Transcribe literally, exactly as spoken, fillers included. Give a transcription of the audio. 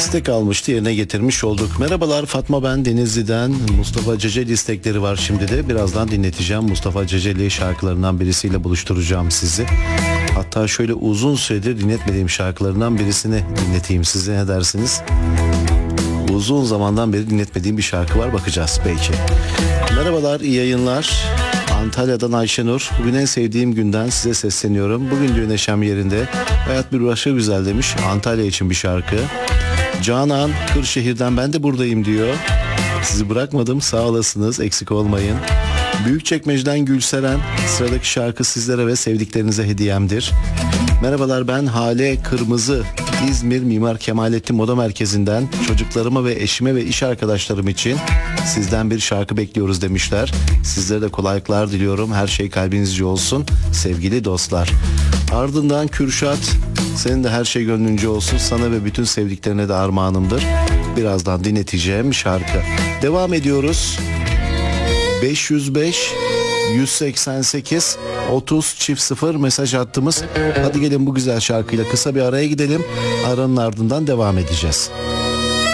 istek almıştı, yerine getirmiş olduk. Merhabalar, Fatma ben Denizli'den. Mustafa Ceceli istekleri var şimdi de. Birazdan dinleteceğim. Mustafa Ceceli şarkılarından birisiyle buluşturacağım sizi. Hatta şöyle uzun süredir dinletmediğim şarkılarından birisini dinleteyim size, ne dersiniz? Uzun zamandan beri dinletmediğim bir şarkı var, bakacağız belki. Merhabalar, iyi yayınlar. Antalya'dan Ayşenur. Bugün en sevdiğim günden size sesleniyorum. Bugün diyor neşem yerinde. Hayat bir başka güzel demiş. Antalya için bir şarkı. Canan Kırşehir'den ben de buradayım diyor. Sizi bırakmadım, sağ olasınız, eksik olmayın. Büyükçekmece'den Gülseren. Sıradaki şarkı sizlere ve sevdiklerinize hediyemdir. Merhabalar, ben Hale Kırmızı. İzmir Mimar Kemalettin Moda Merkezi'nden çocuklarıma ve eşime ve iş arkadaşlarım için sizden bir şarkı bekliyoruz demişler. Sizlere de kolaylıklar diliyorum. Her şey kalbinizce olsun sevgili dostlar. Ardından Kürşat, senin de her şey gönlünce olsun. Sana ve bütün sevdiklerine de armağanımdır. Birazdan dinleteceğim şarkı. Devam ediyoruz. beş yüz beş yüz seksen sekiz otuz çift sıfır mesaj attığımız. Hadi gelin bu güzel şarkıyla kısa bir araya gidelim. Aranın ardından devam edeceğiz.